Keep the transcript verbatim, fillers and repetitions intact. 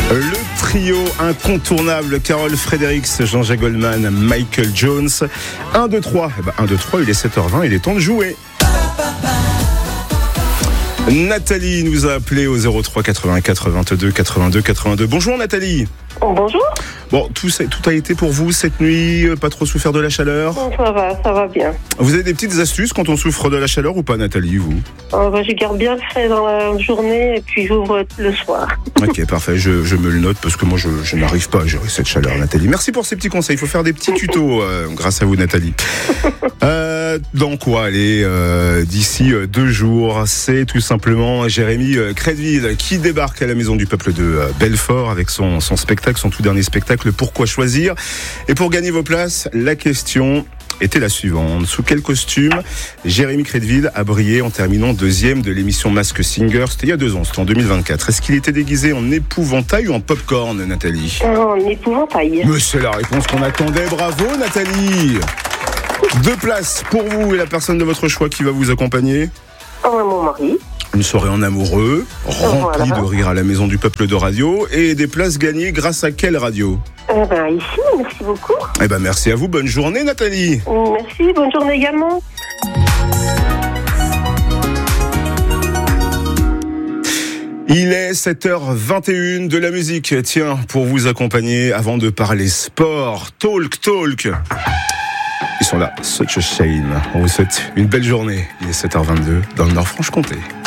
Le trio incontournable, Carol Fredericks, Jean-Jacques Goldman, Michael Jones. un, deux, trois. Eh ben, un, deux, trois, il est sept heures vingt, il est temps de jouer. Nathalie nous a appelé au zéro trois quatre-vingt-quatre vingt-deux quatre-vingt-deux quatre-vingt-deux. Bonjour Nathalie. Bonjour. Bon, tout, tout a été pour vous cette nuit, pas trop souffert de la chaleur? Ça va, ça va bien. Vous avez des petites astuces quand on souffre de la chaleur ou pas, Nathalie, vous? Oh, bah, je garde bien le frais dans la journée et puis j'ouvre le soir. Ok, parfait, je, je me le note parce que moi je, je n'arrive pas à gérer cette chaleur, Nathalie. Merci pour ces petits conseils, il faut faire des petits tutos euh, grâce à vous, Nathalie. Euh, dans quoi aller euh, d'ici euh, deux jours? C'est tout simplement Jérémy euh, Crédville qui débarque à la Maison du Peuple de euh, Belfort avec son, son spectacle, son tout dernier spectacle, Pourquoi choisir? Et pour gagner vos places, la question était la suivante. Sous quel costume Jérémy Crédville a brillé en terminant deuxième de l'émission Mask Singer? C'était il y a deux ans, c'était en deux mille vingt-quatre. Est-ce qu'il était déguisé en épouvantail ou en popcorn, Nathalie? En épouvantail. Mais c'est la réponse qu'on attendait. Bravo, Nathalie. Deux places pour vous et la personne de votre choix qui va vous accompagner. Oh, mon mari. Une soirée en amoureux, remplie Voilà. de rire à la Maison du Peuple de Radio. Et des places gagnées grâce à quelle radio? Eh ben, ici, merci beaucoup. Eh ben, merci à vous. Bonne journée, Nathalie. Merci, bonne journée également. Il est sept heures vingt et une, de la musique. Tiens, pour vous accompagner avant de parler sport. Talk, talk. Ils sont là. Such a shame. On vous souhaite une belle journée. Il est sept heures vingt-deux dans le Nord-Franche-Comté.